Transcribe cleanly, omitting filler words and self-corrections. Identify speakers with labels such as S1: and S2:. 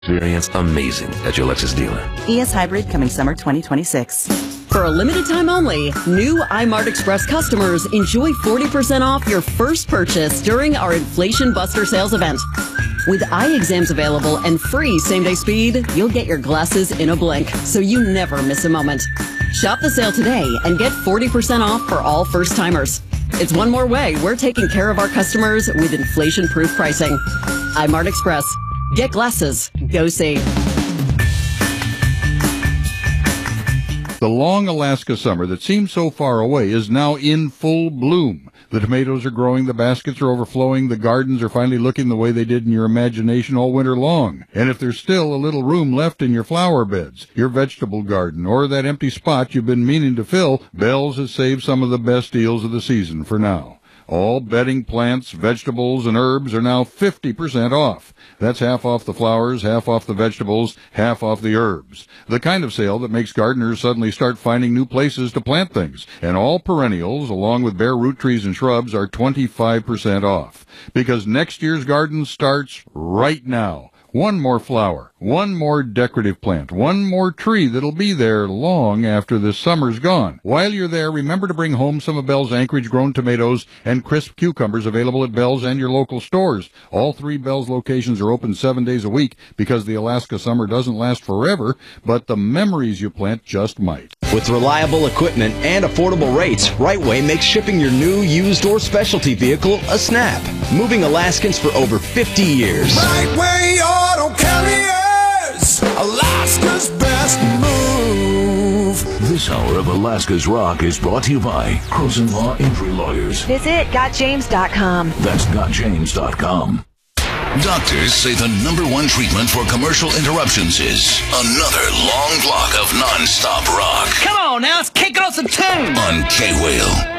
S1: Experience amazing at your Lexus dealer.
S2: ES Hybrid coming summer 2026.
S3: For a limited time only, new iMart Express customers enjoy 40% off your first purchase during our Inflation Buster sales event. With eye exams available and free same-day speed, you'll get your glasses in a blink, so you never miss a moment. Shop the sale today and get 40% off for all first-timers. It's one more way we're taking care of our customers with inflation-proof pricing. iMart Express. Get glasses. Go see.
S4: The long Alaska summer that seemed so far away is now in full bloom. The tomatoes are growing, the baskets are overflowing, the gardens are finally looking the way they did in your imagination all winter long. And if there's still a little room left in your flower beds, your vegetable garden, or that empty spot you've been meaning to fill, Bell's has saved some of the best deals of the season for now. All bedding plants, vegetables, and herbs are now 50% off. That's half off the flowers, half off the vegetables, half off the herbs. The kind of sale that makes gardeners suddenly start finding new places to plant things. And all perennials, along with bare root trees and shrubs, are 25% off. Because next year's garden starts right now. One more flower, one more decorative plant, one more tree that'll be there long after the summer's gone. While you're there, remember to bring home some of Bell's Anchorage-grown tomatoes and crisp cucumbers available at Bell's and your local stores. All 3 Bell's locations are open 7 days a week because the Alaska summer doesn't last forever, but the memories you plant just might.
S5: With reliable equipment and affordable rates, Rightway makes shipping your new, used, or specialty vehicle a snap. Moving Alaskans for over 50 years.
S6: Rightway Auto Carriers, Alaska's best move.
S7: This hour of Alaska's Rock is brought to you by Croson Law Injury Lawyers.
S8: Visit GotJames.com.
S7: That's GotJames.com. Doctors say the #1 treatment for commercial interruptions is another long block of non-stop rock.
S9: Come on now, let's kick off some tunes
S7: on K-Whale.